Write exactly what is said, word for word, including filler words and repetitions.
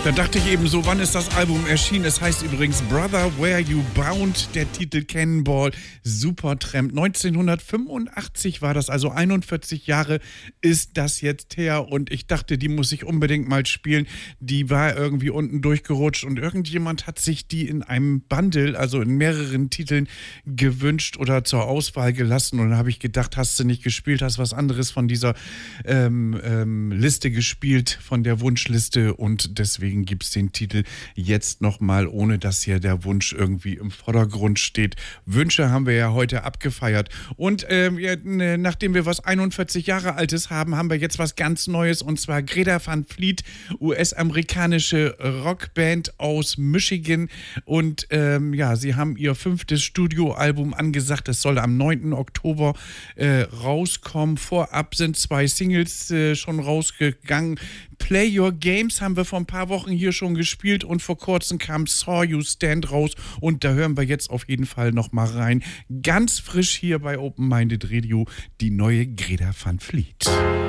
Da dachte ich eben so, wann ist das Album erschienen? Es heißt übrigens Brother, Where You Bound, der Titel Cannonball, Supertramp. neunzehnhundertfünfundachtzig war das, also einundvierzig Jahre ist das jetzt her und ich dachte, die muss ich unbedingt mal spielen. Die war irgendwie unten durchgerutscht und irgendjemand hat sich die in einem Bundle, also in mehreren Titeln gewünscht oder zur Auswahl gelassen und dann habe ich gedacht, hast du nicht gespielt, hast was anderes von dieser ähm, ähm, Liste gespielt, von der Wunschliste und deswegen gibt es den Titel jetzt nochmal, ohne dass hier der Wunsch irgendwie im Vordergrund steht. Wünsche haben wir ja heute abgefeiert. Und ähm, ja, ne, nachdem wir was einundvierzig Jahre Altes haben, haben wir jetzt was ganz Neues und zwar Greta Van Fleet, U S-amerikanische Rockband aus Michigan. Und ähm, ja, sie haben ihr fünftes Studioalbum angesagt. Es soll am neunten Oktober äh, rauskommen. Vorab sind zwei Singles äh, schon rausgegangen. Play Your Games haben wir vor ein paar Wochen hier schon gespielt und vor kurzem kam Saw You Stand raus und da hören wir jetzt auf jeden Fall noch mal rein. Ganz frisch hier bei Open Minded Radio, die neue Greta Van Fleet.